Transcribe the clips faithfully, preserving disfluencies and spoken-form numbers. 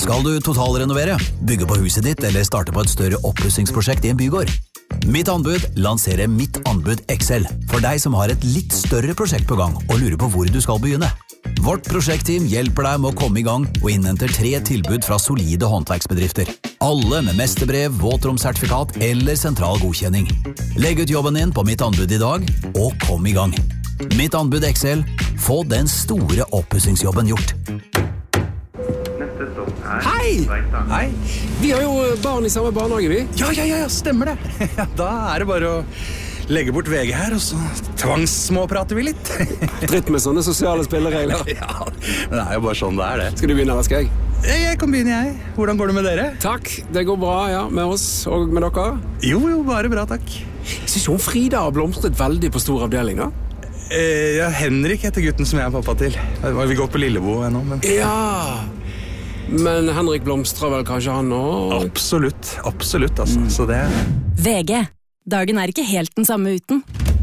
Skal du totalrenovere, bygge på huset ditt eller starte på et større oppussingsprosjekt i en bygård? Mitt anbud lanserer Mitt anbud X L for deg som har et litt større prosjekt på gang og lurer på hvor du skal begynne. Vårt prosjektteam hjelper deg med å komme i gang og innhenter tre tilbud fra solide håndverksbedrifter. Alle med mesterbrev, våtromsertifikat eller sentral godkjenning. Legg ut jobben din på Mitt anbud i dag, og kom i gang. Mitt anbud X L. Få den store oppussingsjobben gjort. Hei! Hei! Vi har jo barn i samme barnehage, vi. Ja, ja, ja, stemmer det. Da er det bare å legge bort V G her, og så tvangssmåprater vi litt. Dritt med sånne sosiale spilleregler. Ja, det er jo bare sånn det er det. Skal du begynne, eller skal jeg? Jeg kan begynne, jeg. Hvordan går det med dere? Takk, det går bra, ja, med oss og med dere. Jo, jo, bare bra, takk. Jeg synes hun Frida har blomstret veldig på stor avdeling, da. Eh, ja, Henrik heter gutten som jeg er pappa til. Vi går på Lillebo ennå, men... Ja... Men Henrik blomstrer vel kanskje han nå? Absolutt, absolutt, altså. Mm. Så det... V G. Dagen er ikke helt den samme uten.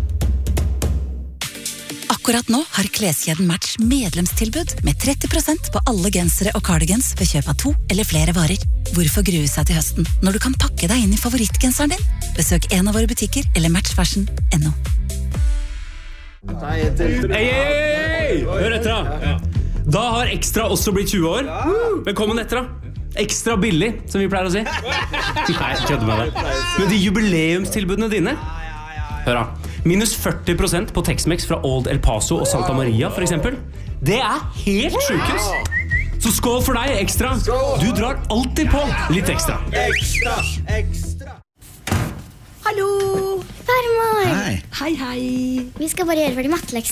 Akkurat nå har kleskjeden Match medlemstilbud med tretti prosent på alle gensere og cardigans ved kjøp av to eller flere varer. Hvorfor grue seg til høsten når du kan pakke deg inn i favorittgenseren din? Besøk en av våre butikker eller match fashion punktum no. Hei, hei, hei! Hør etter da. Da har Extra også blitt tjue år. Velkommen etter da. Ekstra billig, som vi pleier å si. Nei, kødder med deg. Men de jubileumstilbudene dine. Hør da. Minus førti prosent på Tex-Mex fra Old El Paso og Santa Maria, for eksempel. Det er helt sjukes. Så skål for deg, Extra. Du drar alltid på litt ekstra. Ekstra, ekstra. Hallo! Farmor! Hei. Hei, hei. Vi skal bare gjøre ferdig matteleksen.